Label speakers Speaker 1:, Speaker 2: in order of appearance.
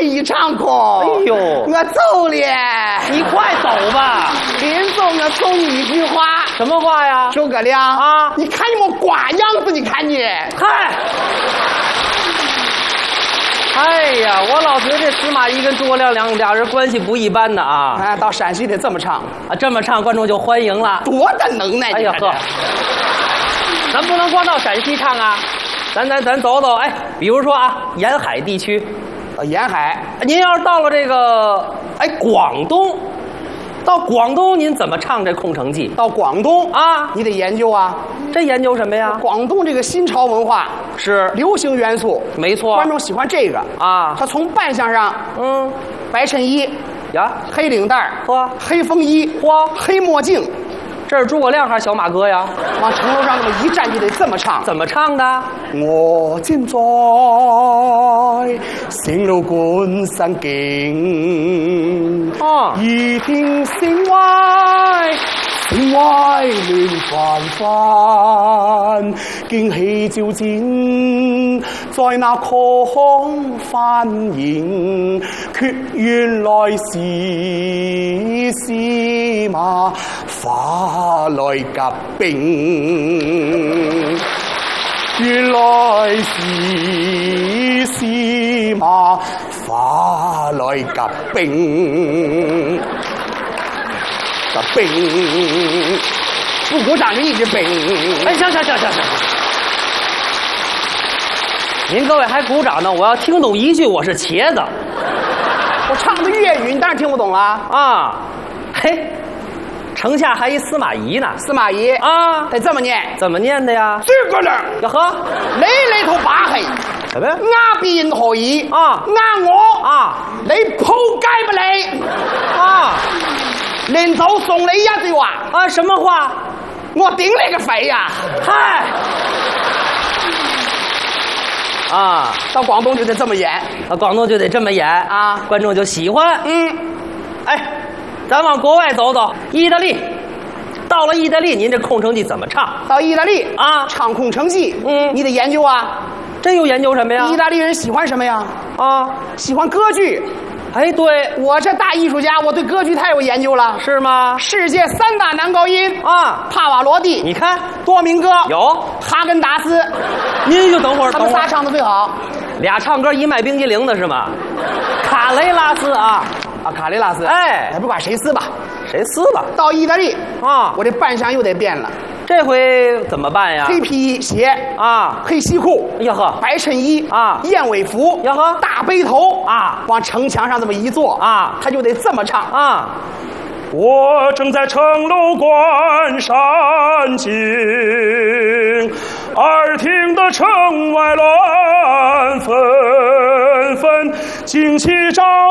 Speaker 1: 一场空。
Speaker 2: 哎呦，
Speaker 1: 我走了，
Speaker 2: 你快走吧。
Speaker 1: 临走我送你一句话。
Speaker 2: 什么话呀？
Speaker 1: 诸葛亮
Speaker 2: 啊，
Speaker 1: 你看你们瓜样子，你看你。
Speaker 2: 嗨。哎呀，我老觉得这司马懿跟诸葛亮俩人关系不一般的啊！
Speaker 1: 啊，到陕西得这么唱
Speaker 2: 啊，这么唱观众就欢迎了，
Speaker 1: 多大能耐！
Speaker 2: 哎呀呵，咱不能光到陕西唱啊，咱走走，哎，比如说啊，沿海地区，
Speaker 1: 沿海，
Speaker 2: 您要是到了这个广东，到广东您怎么唱这《空城计》？
Speaker 1: 到广东
Speaker 2: 啊，
Speaker 1: 你得研究啊。
Speaker 2: 这研究什么呀？
Speaker 1: 广东这个新潮文化
Speaker 2: 是
Speaker 1: 流行元素，
Speaker 2: 没错，
Speaker 1: 观众喜欢这个
Speaker 2: 啊。
Speaker 1: 他从扮相上，白衬衣
Speaker 2: 呀，
Speaker 1: 黑领带，黑风衣，黑墨镜。
Speaker 2: 这是诸葛亮还是小马哥呀？
Speaker 1: 往城楼上那么一站就得这么唱。
Speaker 2: 怎么唱的？
Speaker 1: 我站在城楼觀山景，耳聽聲歪。城外亂紛紛，驚喜照展，在那空翻映，卻原來是司馬花來夾兵，原來是司馬花來夾兵。兵，不鼓掌就一直兵。
Speaker 2: 哎，行，您各位还鼓掌呢？我要听懂一句，我是茄子。
Speaker 1: 我唱的粤语，你当然听不懂了
Speaker 2: 啊。嘿，城下还一司马懿呢。
Speaker 1: 司马懿
Speaker 2: 啊，
Speaker 1: 得这么念。
Speaker 2: 怎么念的呀？
Speaker 1: 诸葛亮，
Speaker 2: 呀呵，
Speaker 1: 你頭把戲，
Speaker 2: 什麼呀？
Speaker 1: 鴉變何以？
Speaker 2: 啊，
Speaker 1: 我
Speaker 2: 啊，
Speaker 1: 你仆街吧你！
Speaker 2: 啊。
Speaker 1: 臨走送你一句話
Speaker 2: 啊，什麼話？
Speaker 1: 我頂你個肺呀！
Speaker 2: 嗨！啊，
Speaker 1: 到廣東就得這麼演，
Speaker 2: 啊，廣東就得這麼演
Speaker 1: 啊，
Speaker 2: 觀眾就喜歡。哎，咱往國外走走，意大利。到了意大利，您這《空城計》怎麼唱？
Speaker 1: 到意大利
Speaker 2: 啊，
Speaker 1: 唱《空城計》，你得研究啊。
Speaker 2: 這又研究什麼呀？
Speaker 1: 意大利人喜歡什麼呀？
Speaker 2: 啊，
Speaker 1: 喜歡歌劇。
Speaker 2: 哎，对，
Speaker 1: 我这大艺术家，我对歌剧太有研究了，
Speaker 2: 是吗？
Speaker 1: 世界3大男高音
Speaker 2: 啊，
Speaker 1: 帕瓦罗蒂，
Speaker 2: 你看，
Speaker 1: 多明戈
Speaker 2: 有，
Speaker 1: 哈根达斯，
Speaker 2: 您就等会儿，
Speaker 1: 他们仨唱的最好，
Speaker 2: 俩唱歌一卖冰激凌的是吗？卡雷拉斯啊，
Speaker 1: 卡雷拉斯，
Speaker 2: 哎，
Speaker 1: 不管谁撕吧，
Speaker 2: 谁撕吧。
Speaker 1: 到意大利
Speaker 2: 啊，
Speaker 1: 我这扮相又得变了。
Speaker 2: 这回怎么办呀？
Speaker 1: 黑皮鞋
Speaker 2: 啊，
Speaker 1: 黑西裤，
Speaker 2: 呀呵，
Speaker 1: 白衬衣
Speaker 2: 啊，
Speaker 1: 燕尾服，
Speaker 2: 呀呵，
Speaker 1: 大背头
Speaker 2: 啊，
Speaker 1: 往城墙上这么一坐
Speaker 2: 啊，
Speaker 1: 他就得这么唱
Speaker 2: 啊。
Speaker 3: 我正在城楼观山景，耳听得城外乱纷纷，旌旗招